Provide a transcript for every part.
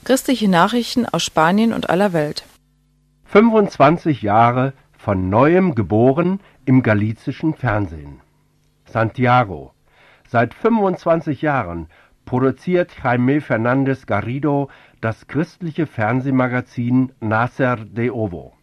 Christliche Nachrichten aus Spanien und aller Welt. 25 Jahre von neuem geboren im galizischen Fernsehen. Santiago. Seit 25 Jahren produziert Jaime Fernández Garrido das christliche Fernsehmagazin Nacer de Ovo.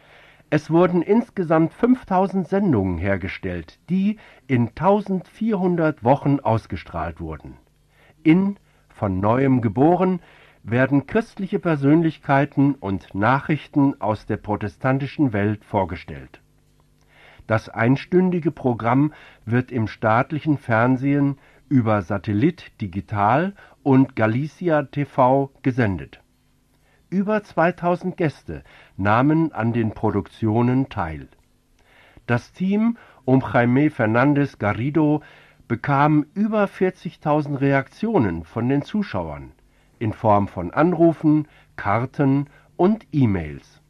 Es wurden insgesamt 5000 Sendungen hergestellt, die in 1400 Wochen ausgestrahlt wurden. In Von Neuem geboren werden christliche Persönlichkeiten und Nachrichten aus der protestantischen Welt vorgestellt. Das einstündige Programm wird im staatlichen Fernsehen über Satellit Digital und Galicia TV gesendet. Über 2000 Gäste nahmen an den Produktionen teil. Das Team um Jaime Fernández Garrido bekam über 40.000 Reaktionen von den Zuschauern in Form von Anrufen, Karten und E-Mails.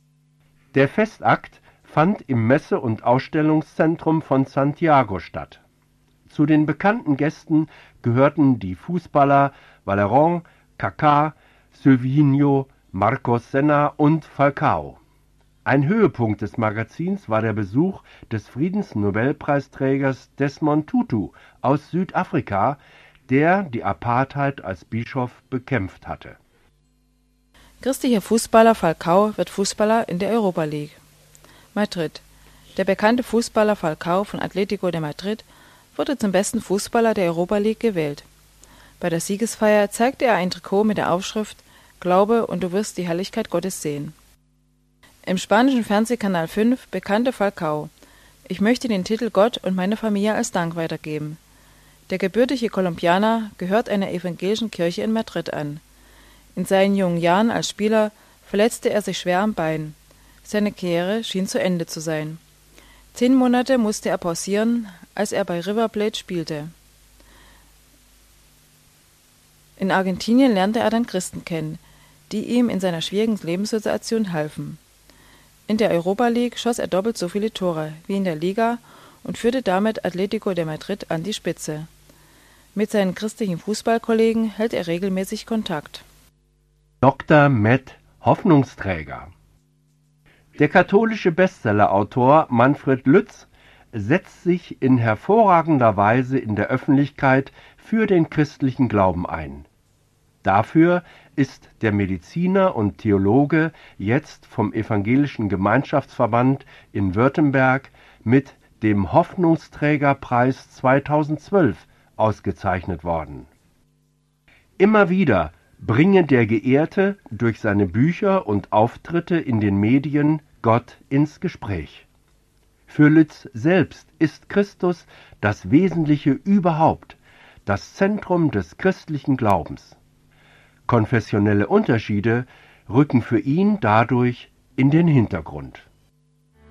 Der Festakt fand im Messe- und Ausstellungszentrum von Santiago statt. Zu den bekannten Gästen gehörten die Fußballer Valerón, Kaká, Silvinho, Marcos Senna und Falcao. Ein Höhepunkt des Magazins war der Besuch des Friedensnobelpreisträgers Desmond Tutu aus Südafrika, der die Apartheid als Bischof bekämpft hatte. Christlicher Fußballer Falcao wird Fußballer in der Europa League. Madrid. Der bekannte Fußballer Falcao von Atlético de Madrid wurde zum besten Fußballer der Europa League gewählt. Bei der Siegesfeier zeigte er ein Trikot mit der Aufschrift »Glaube und du wirst die Herrlichkeit Gottes sehen«. Im spanischen Fernsehkanal 5 bekannte Falcao: »Ich möchte den Titel Gott und meine Familie als Dank weitergeben.« Der gebürtige Kolumbianer gehört einer evangelischen Kirche in Madrid an. In seinen jungen Jahren als Spieler verletzte er sich schwer am Bein. Seine Karriere schien zu Ende zu sein. 10 Monate musste er pausieren, als er bei River Plate spielte. In Argentinien lernte er dann Christen kennen, die ihm in seiner schwierigen Lebenssituation halfen. In der Europa League schoss er doppelt so viele Tore wie in der Liga und führte damit Atlético de Madrid an die Spitze. Mit seinen christlichen Fußballkollegen hält er regelmäßig Kontakt. Dr. Med Hoffnungsträger. Der katholische Bestsellerautor Manfred Lütz setzt sich in hervorragender Weise in der Öffentlichkeit für den christlichen Glauben ein. Dafür ist der Mediziner und Theologe jetzt vom Evangelischen Gemeinschaftsverband in Württemberg mit dem Hoffnungsträgerpreis 2012 ausgezeichnet worden. Immer wieder bringe der Geehrte durch seine Bücher und Auftritte in den Medien Gott ins Gespräch. Für Lütz selbst ist Christus das Wesentliche überhaupt, das Zentrum des christlichen Glaubens. Konfessionelle Unterschiede rücken für ihn dadurch in den Hintergrund.